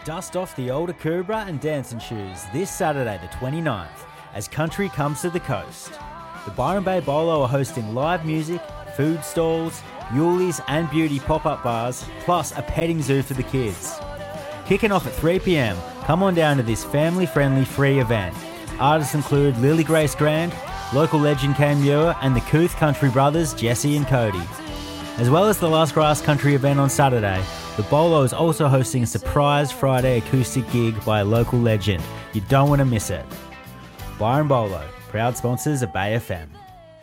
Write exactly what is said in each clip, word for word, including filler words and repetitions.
Dust off the old Akubra and dancing shoes this Saturday the twenty-ninth as country comes to the coast. The Byron Bay Bolo are hosting live music, food stalls, muleys and beauty pop-up bars, plus a petting zoo for the kids. Kicking off at three p.m, come on down to this family-friendly free event. Artists include Lily Grace Grand, local legend Kane Muir and the Kooth Country Brothers Jesse and Cody. As well as the Last Grass Country event on Saturday, the Bolo is also hosting a surprise Friday acoustic gig by a local legend. You don't want to miss it. Byron Bolo, proud sponsors of Bay F M.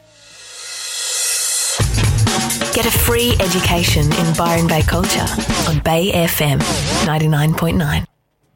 Get a free education in Byron Bay culture on Bay F M ninety-nine point nine.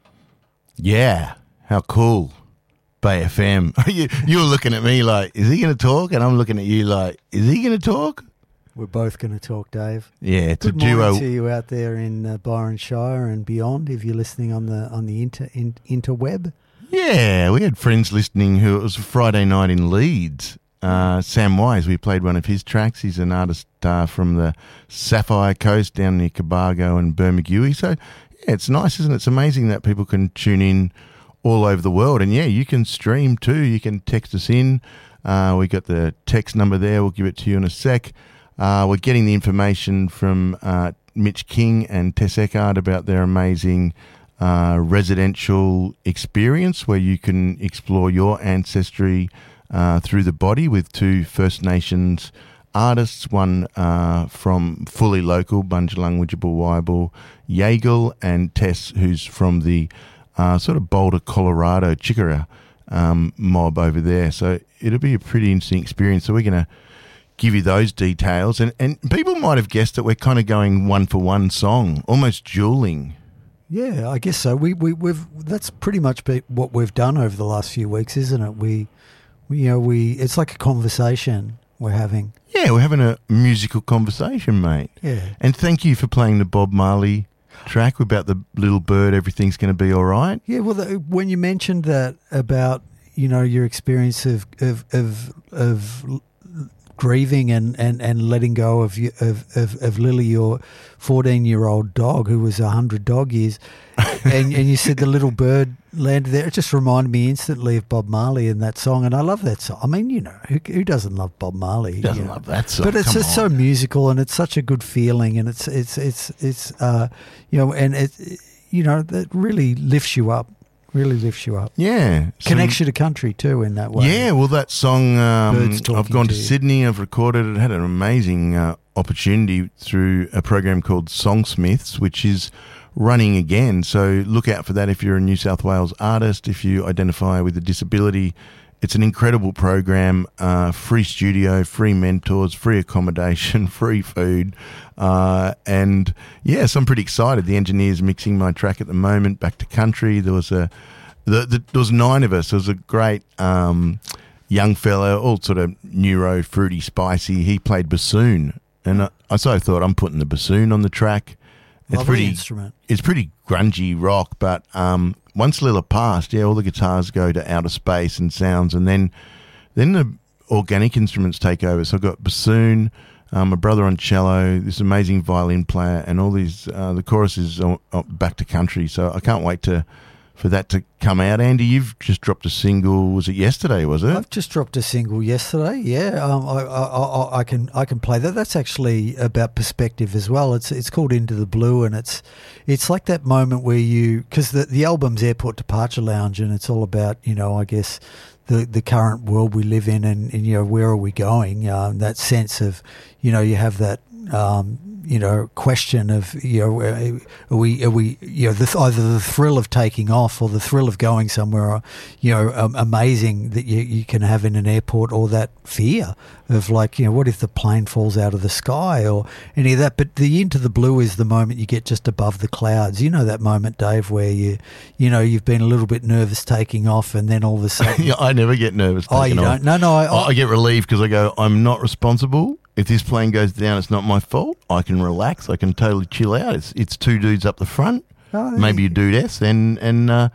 Yeah, how cool. Bay F M. you, you were looking at me like, is he going to talk? And I'm looking at you like, is he going to talk? We're both going to talk, Dave. Yeah, it's Good a duo. morning to you out there in uh, Byron Shire and beyond, if you're listening on the on the inter, in, interweb. Yeah, we had friends listening who, it was a Friday night in Leeds. Uh, Sam Wise, we played one of his tracks. He's an artist uh, from the Sapphire Coast down near Cobargo and Bermagui. So, yeah, it's nice, isn't it? It's amazing that people can tune in all over the world. And, yeah, you can stream too. You can text us in. Uh, we got the text number there. We'll give it to you in a sec. Uh, we're getting the information from uh, Mitch King and Tess Eckhart about their amazing uh, residential experience where you can explore your ancestry uh, through the body with two First Nations artists, one uh, from fully local, Bundjalung, Widjabul, Waibul, Yagal, and Tess, who's from the uh, sort of Boulder, Colorado, Chikara um, mob over there. So it'll be a pretty interesting experience. So we're going to give you those details. And, and people might have guessed that we're kind of going one for one song, almost dueling. Yeah, I guess so. We, we, we've That's pretty much be what we've done over the last few weeks, isn't it? We, we, you know, we it's like a conversation we're having. Yeah, we're having a musical conversation, mate. Yeah. And thank you for playing the Bob Marley track about the little bird, everything's going to be all right. Yeah, well, the, when you mentioned that about, you know, your experience of, of, of, of grieving and, and, and letting go of, you, of of of Lily, your fourteen-year-old dog who was one hundred dog years, and, and you said the little bird landed there. It just reminded me instantly of Bob Marley and that song, and I love that song. I mean, you know, who, who doesn't love Bob Marley? Who doesn't you know? love that song? But it's Come just so on. musical, and it's such a good feeling, and it's it's it's it's uh you know, and it you know that really lifts you up. Really lifts you up. Yeah. Connects you to country too in that way. Yeah, well, that song, um, Birds Talking I've gone to, to You. Sydney, I've recorded it, had an amazing uh, opportunity through a program called Songsmiths, which is running again. So look out for that if you're a New South Wales artist, if you identify with a disability. It's an incredible program, uh, free studio, free mentors, free accommodation, free food. Uh, and yes, I'm pretty excited. The engineer's mixing my track at the moment, Back to Country. There was a, the, the, there was nine of us. There was a great um, young fellow, all sort of neuro, fruity, spicy. He played bassoon. And I, I sort of thought, I'm putting the bassoon on the track. It's Lovely pretty, instrument. It's pretty grungy rock, but um, once Lila passed, yeah, all the guitars go to outer space and sounds, and then then the organic instruments take over. So I've got bassoon, um, my brother on cello, this amazing violin player, and all these, uh, the chorus is uh, uh, Back to Country. So I can't wait to for that to come out. Andy, you've just dropped a single. Was it yesterday, was it? I've just dropped a single yesterday. Yeah, um, I, I, I, I can I can play that. That's actually about perspective as well. It's it's called Into the Blue, and it's it's like that moment where you, because the the album's Airport Departure Lounge, and it's all about, you know, I guess the the current world we live in, and, and you know, where are we going? Um, that sense of, you know, you have that. Um, you know, question of, you know, are we, are we, you know, the, either the thrill of taking off or the thrill of going somewhere, you know, um, amazing that you, you can have in an airport, or that fear of, like, you know, what if the plane falls out of the sky or any of that. But the Into the Blue is the moment you get just above the clouds. You know that moment, Dave, where you, you know, you've been a little bit nervous taking off, and then all of a sudden. Yeah, I never get nervous taking Oh, you off. don't? No, no. I, I, I get relieved because I go, I'm not responsible. If this plane goes down, it's not my fault. I can relax. I can totally chill out. It's it's two dudes up the front, Oh, maybe a dudess, and and uh,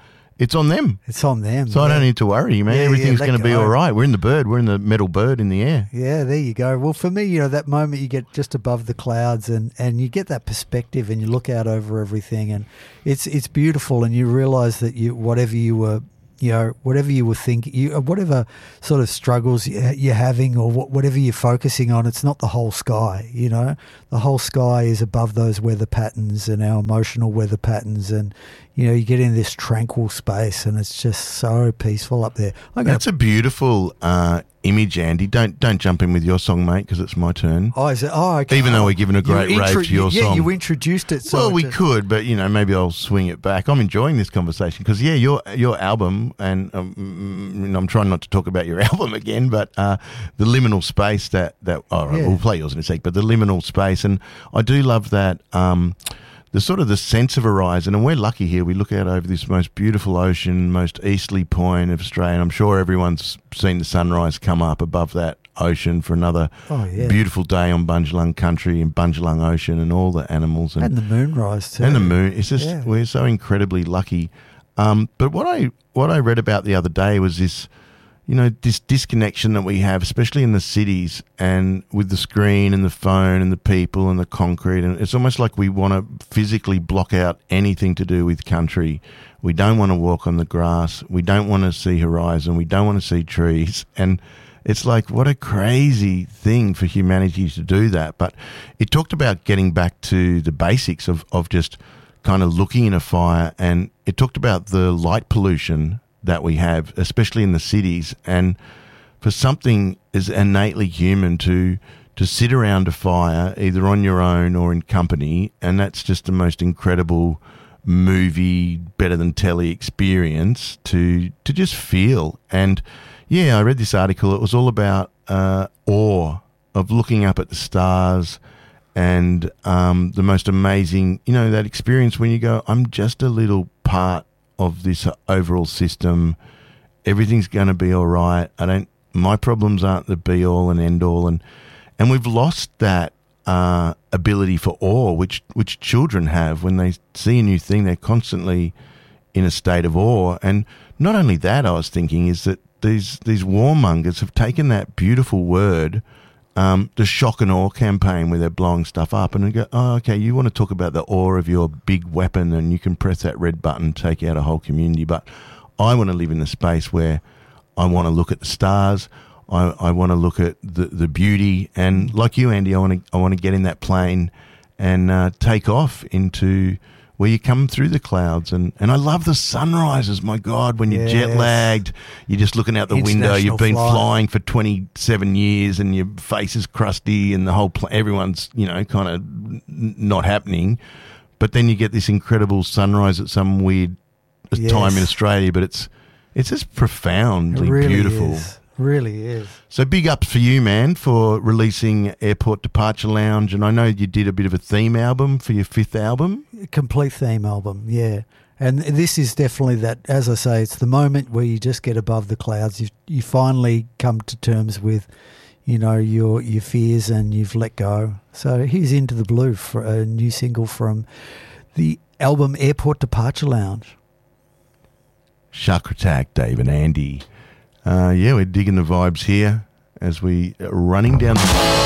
it's on them. It's on them. So yeah. I don't need to worry, man. Yeah, Everything's yeah, going to be go. all right. We're in the bird. We're in the metal bird in the air. Yeah, there you go. Well, for me, you know, that moment you get just above the clouds and, and you get that perspective and you look out over everything and it's it's beautiful and you realise that you whatever you were, you know, whatever you were thinking, you, whatever sort of struggles you're having or whatever you're focusing on, it's not the whole sky, you know. The whole sky is above those weather patterns and our emotional weather patterns and, you know, you get in this tranquil space and it's just so peaceful up there. I'm gonna That's a beautiful uh, image, Andy. Don't don't jump in with your song, mate, because it's my turn. Oh, is it? Oh, okay. Even though we're giving a great You rave intro- to your yeah, song. you introduced it. So well, it we just- could, but, you know, maybe I'll swing it back. I'm enjoying this conversation because, yeah, your your album, and um, I'm trying not to talk about your album again, but uh, the liminal space that, that oh, Yeah. we'll play yours in a sec, but the liminal space. And I do love that, um, the sort of the sense of horizon. And we're lucky here. We look out over this most beautiful ocean, most easterly point of Australia. And I'm sure everyone's seen the sunrise come up above that ocean for another Oh, yeah. beautiful day on Bundjalung country and Bundjalung Ocean and all the animals. And the moonrise too. And the moon. It's just Yeah. we're so incredibly lucky. Um, but what I what I read about the other day was this, you know, this disconnection that we have, especially in the cities and with the screen and the phone and the people and the concrete. And it's almost like we want to physically block out anything to do with country. We don't want to walk on the grass. We don't want to see horizon. We don't want to see trees. And it's like, what a crazy thing for humanity to do that. But it talked about getting back to the basics of, of just kind of looking in a fire. And it talked about the light pollution that we have, especially in the cities. And for something as innately human to to sit around a fire, either on your own or in company, and that's just the most incredible movie, better than telly experience to to just feel. And yeah, I read this article. It was all about uh, awe of looking up at the stars and um, the most amazing, you know, that experience when you go, I'm just a little part of this overall system. Everything's going to be all right. I don't, my problems aren't the be all and end all. And, and we've lost that uh, ability for awe, which, which children have when they see a new thing. They're constantly in a state of awe. And not only that, I was thinking is that these, these warmongers have taken that beautiful word, um, the shock and awe campaign where they're blowing stuff up and they go, oh, okay, you want to talk about the awe of your big weapon and you can press that red button, take out a whole community. But I want to live in a space where I want to look at the stars. I, I want to look at the, the beauty. And like you, Andy, I want to, I want to get in that plane and uh, take off into where you come through the clouds. And, and I love the sunrises. My God, when you're Yes. jet lagged, you're just looking out the window. International You've been flight. flying for twenty-seven years and your face is crusty and the whole pl- everyone's, you know, kind of n- not happening. But then you get this incredible sunrise at some weird Yes. time in Australia, but it's it's just It profoundly really beautiful. is. Really is. So big ups for you, man, for releasing Airport Departure Lounge. And I know you did a bit of a theme album for your fifth album. Complete theme album, yeah. And this is definitely that, as I say, it's the moment where you just get above the clouds. You you finally come to terms with, you know, your your fears and you've let go. So here's Into the Blue, for a new single from the album Airport Departure Lounge. Shark Attack, Dave and Andy. Uh, yeah, we're digging the vibes here as we are running down the